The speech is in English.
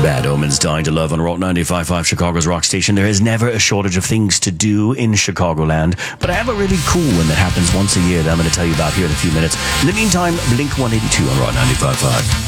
Bad Omens, Dying to Love on Rock 95.5, Chicago's rock station. There is never a shortage of things to do in Chicagoland, but I have a really cool one that happens once a year that I'm going to tell you about here in a few minutes. In the meantime, Blink 182 on Rock 95.5.